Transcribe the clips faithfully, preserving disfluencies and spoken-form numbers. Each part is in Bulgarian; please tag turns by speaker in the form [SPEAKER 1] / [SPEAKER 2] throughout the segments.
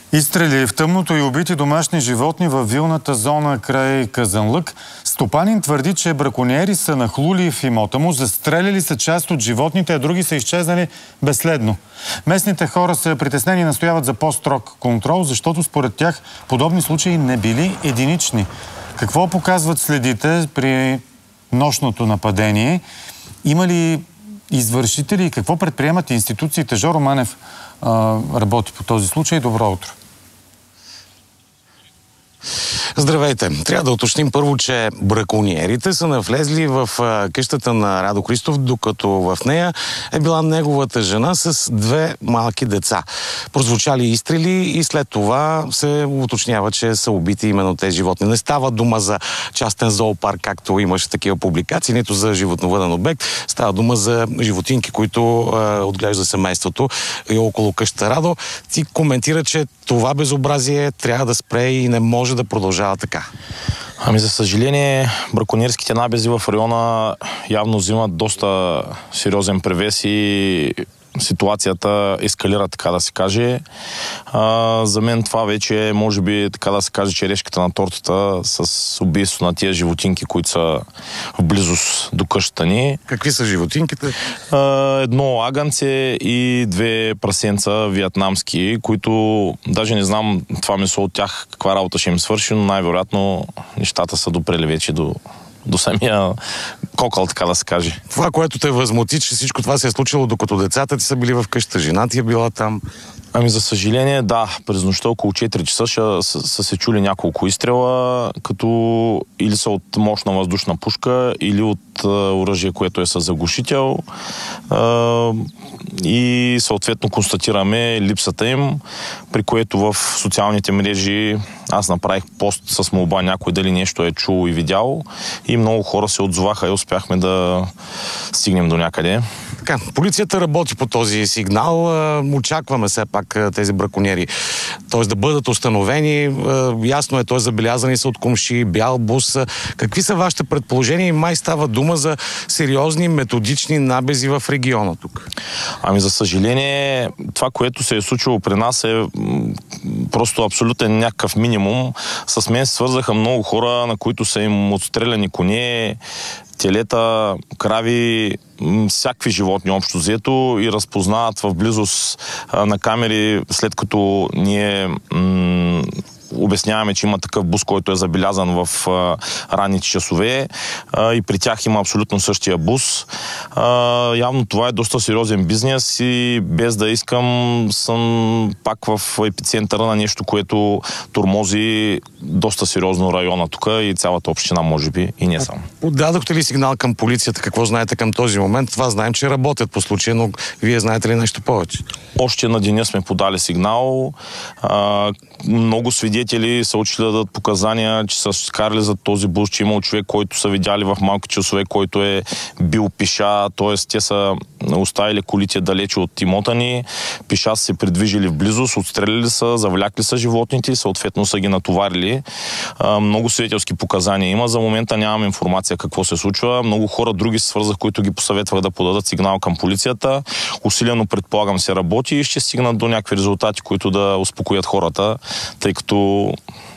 [SPEAKER 1] Изстрели в тъмното и убити домашни животни във вилната зона край Казанлък. Стопанин твърди, че бракониери са нахлули в имота му, застреляли са част от животните, а други са изчезнали безследно. Местните хора са притеснени и настояват за по-строг контрол, защото според тях подобни случаи не били единични. Какво показват следите при нощното нападение? Има ли извършители и какво предприемат институциите? Жоро Манев а, работи по този случай. Добро утро.
[SPEAKER 2] Здравейте! Трябва да уточним първо, че бракониерите са навлезли в къщата на Радо Христов, докато в нея е била неговата жена с две малки деца. Прозвучали изстрели и след това се уточнява, че са убити именно тези животни. Не става дума за частен зоопарк, както имаше такива публикации, нито за животновъден обект. Става дума за животинки, които е, отглежда семейството и около къщата Радо. Ти коментира, че това безобразие трябва да спре и не може да продължава така.
[SPEAKER 3] Ами за съжаление, бракониерските набези в района явно взимат доста сериозен превес и ситуацията ескалира, така да се каже. А, за мен това вече е, може би, така да се каже, черешката на тортата с убийство на тия животинки, които са в близост до къщата ни.
[SPEAKER 2] Какви са животинките?
[SPEAKER 3] А, едно агънце и две прасенца виетнамски, които даже не знам това месо от тях каква работа ще им свърши, но най-вероятно нещата са допрели вече до до самия кокъл, така да се каже.
[SPEAKER 2] Това, което те възмути, че всичко това се е случило, докато децата ти са били в къщата, жена ти е била там.
[SPEAKER 3] Ами за съжаление, да, през нощта около четири часа са, са, са се чули няколко изстрела, като или са от мощна въздушна пушка, или от а, оръжие, което е с заглушител. А, и съответно констатираме липсата им, при което в социалните мрежи аз направих пост с молба някой дали нещо е чул и видял, и много хора се отзоваха и успяхме да стигнем до някъде.
[SPEAKER 2] Така, полицията работи по този сигнал. Очакваме все пак тези бракониери, т.е. да бъдат установени. Ясно е, т.е. забелязани са от комши, бял бус. Какви са вашите предположения? И май става дума за сериозни методични набези в региона тук.
[SPEAKER 3] Ами за съжаление, това, което се е случило при нас, е просто абсолютен някакъв минимум. С мен свързаха много хора, на които са им отстреляни коне, телета, крави, всякакви животни общо взето, и разпознават в близост на камери, след като ние м- обясняваме, че има такъв бус, който е забелязан в а, ранните часове, а, и при тях има абсолютно същия бус. А, явно това е доста сериозен бизнес и без да искам съм пак в епицентъра на нещо, което тормози доста сериозно района тук и цялата община, може би, и не само.
[SPEAKER 2] Отдадохте ли сигнал към полицията? Какво знаете към този момент? Това знаем, че работят по случая, но вие знаете ли нещо повече?
[SPEAKER 3] Още на деня сме подали сигнал. А, много свидетели са учили да дадат показания, че са скарали за този бус, че имал човек, който са видяли в малки часове, който е бил пеша, т.е. те са оставили колите далече от имота ни, пеша са се придвижили в близост, отстреляли са, завлякли са животните и съответно са ги натоварили. А, много свидетелски показания има. За момента нямам информация какво се случва. Много хора други се свързах, които ги посъветвах да подадат сигнал към полицията. Усилено, предполагам, се работи и ще стигнат до някакви резултати, които да успокоят хората, тъй като...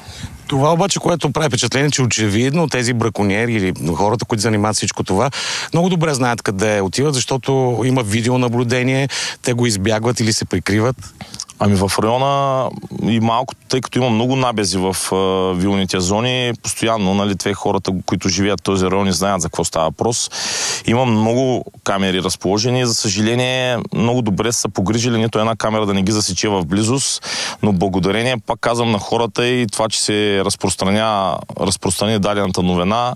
[SPEAKER 2] Това обаче, което прави впечатление, че очевидно тези бракониери или хората, които занимават всичко това, много добре знаят къде отиват, защото има видеонаблюдение, те го избягват или се прикриват.
[SPEAKER 3] Ами в района и малко, тъй като има много набези в а, вилните зони, постоянно, нали, те хората, които живеят в този район, не знаят за какво става въпрос. Има много камери разположени. За съжаление, много добре са погрижили нито една камера да не ги засече в близост, но благодарение, пак казвам, на хората и това, че се разпространя, разпространи дадената новина,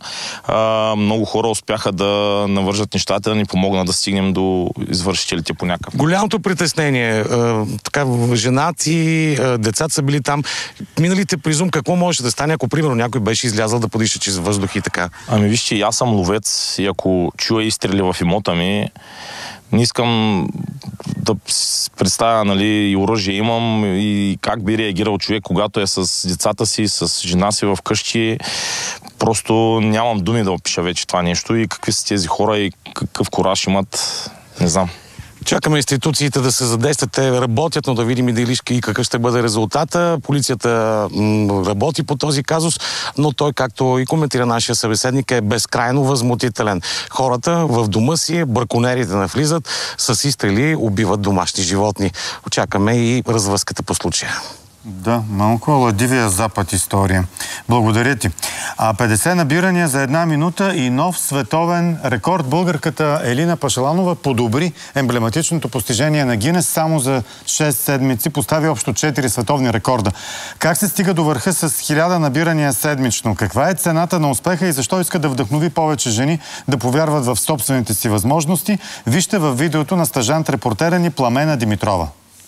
[SPEAKER 3] а, много хора успяха да навържат нещата, да ни помогнат да стигнем до извършителите по някакъв.
[SPEAKER 2] Голямото притеснение, а, така, жена ти, децата са били там. Миналите призум, какво може да стане, ако примерно някой беше излязъл да подиша чрез въздух и така?
[SPEAKER 3] Ами вижте, аз съм ловец и ако чуя изстрели в имота ми, не искам да представя, нали, и оръжие имам и как би реагирал човек, когато е с децата си, с жена си в къщи. Просто нямам думи да опиша вече това нещо и какви са тези хора и какъв кураж имат, не знам.
[SPEAKER 2] Чакаме институциите да се задействат, те работят, но да видим и дали и какъв ще бъде резултата. Полицията м, работи по този казус, но той, както и коментира нашия събеседник, е безкрайно възмутителен. Хората в дома си, браконерите навлизат, с изстрели убиват домашни животни. Очакаме и развръзката по случая.
[SPEAKER 1] Да, малко ладивия запад история. Благодаря ти. А петдесет набирания за една минута и нов световен рекорд. Българката Елина Пашаланова подобри емблематичното постижение на Гинес само за шест седмици. Постави общо четири световни рекорда. Как се стига до върха с хиляда набирания седмично? Каква е цената на успеха и защо иска да вдъхнови повече жени да повярват в собствените си възможности? Вижте във видеото на стажант-репортера ни Пламена Димитрова.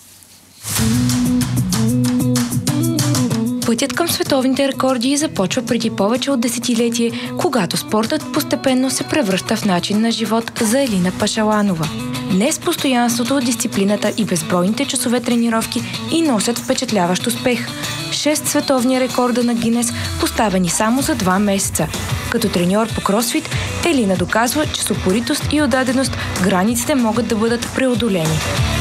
[SPEAKER 4] Пътят към световните рекорди започва преди повече от десетилетие, когато спортът постепенно се превръща в начин на живот за Елина Пашаланова. Днес постоянството, дисциплината и безбройните часове тренировки и носят впечатляващ успех. Шест световни рекорда на Гинес, поставени само за два месеца. Като треньор по кросфит, Елина доказва, че с упоритост и отдаденост границите могат да бъдат преодолени.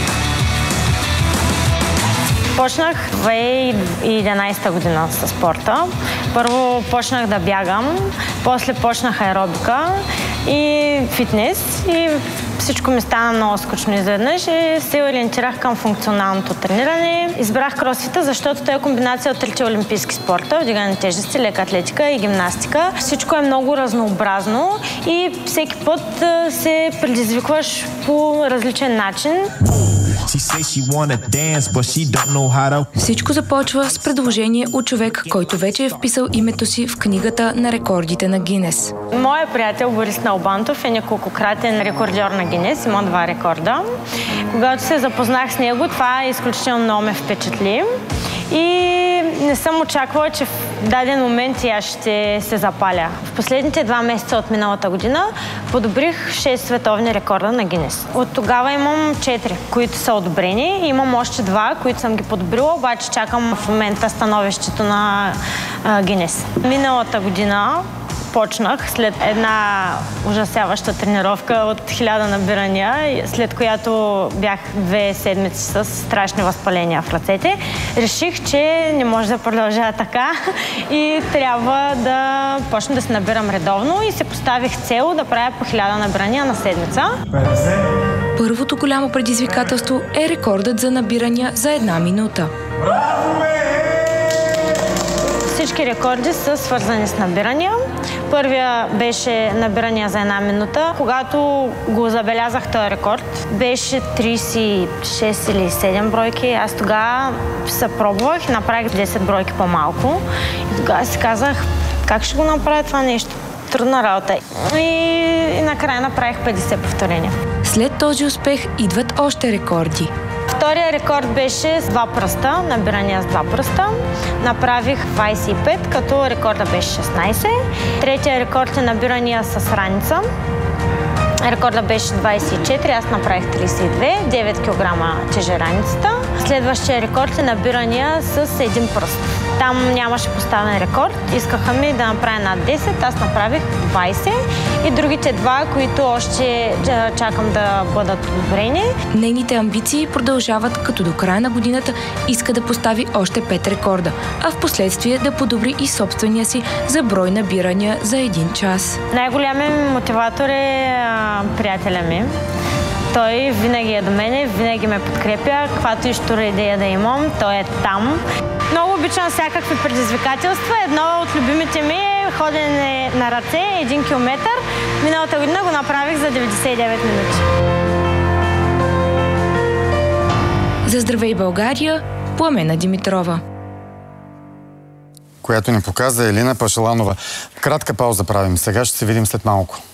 [SPEAKER 5] Почнах в две хиляди и единадесета година със спорта. Първо почнах да бягам, после почнах аеробика и фитнес и всичко ми стана много скучно изведнъж и се ориентирах към функционалното трениране. Избрах кросфита, защото той е комбинация от трите олимпийски спорта, вдигане тежести, лека атлетика и гимнастика. Всичко е много разнообразно и всеки път се предизвикваш по различен начин.
[SPEAKER 4] Всичко започва с предложение от човек, който вече е вписал името си в книгата на рекордите на Гинес.
[SPEAKER 5] Моя приятел Борис Налбантов е неколкократен рекордьор на Гинес, има два рекорда. Когато се запознах с него, това изключително много ме впечатли. И не съм очаквала, че в даден момент и аз ще се запаля. В последните два месеца от миналата година подобрих шест световни рекорда на Гинес. От тогава имам четири, които са одобрени. Имам още два, които съм ги подобрила, обаче чакам в момента становището на а, Гинес. Миналата година почнах след една ужасяваща тренировка от хиляда набирания, след която бях две седмици с страшни възпаления в ръцете. Реших, че не може да продължа така и трябва да почна да се набирам редовно и се поставих цел да правя по хиляда набирания на седмица.
[SPEAKER 4] Първото голямо предизвикателство е рекордът за набирания за една минута.
[SPEAKER 5] Всички рекорди са свързани с набирания. Първия беше набирания за една минута. Когато го забелязах този рекорд, беше тридесет и шест или седем бройки. Аз тогава се пробвах и направих десет бройки по-малко. И тогава си казах, как ще го направя това нещо? Трудна работа. И, и накрая направих петдесет повторения.
[SPEAKER 4] След този успех идват още рекорди.
[SPEAKER 5] Втория рекорд беше с два пръста, набирания с два пръста. Направих двадесет и пет, като рекорда беше шестнадесет. Третия рекорд е набирания с раница. Рекорда беше двадесет и четири, аз направих тридесет и две, девет килограма тежи раницата. Следващия рекорд е набирания с един пръст. Там нямаше поставен рекорд. Искаха ми да направя над десет, аз направих двадесет и другите два, които още чакам да бъдат одобрени.
[SPEAKER 4] Нейните амбиции продължават, като до края на годината иска да постави още пет рекорда, а в последствие да подобри и собствения си за брой набирания за един час.
[SPEAKER 5] Най-голямият мотиватор е а, приятеля ми. Той винаги е до мене, винаги ме подкрепя, каквато и штура идея да имам, той е там. Много обичам всякакви предизвикателства. Едно от любимите ми е ходене на ръце, един километър. Миналата година го направих за деветдесет и девет минути.
[SPEAKER 4] За Здравей България, Пламена Димитрова.
[SPEAKER 1] Която ни показа Елина Пашаланова. Кратка пауза правим. Сега ще се видим след малко.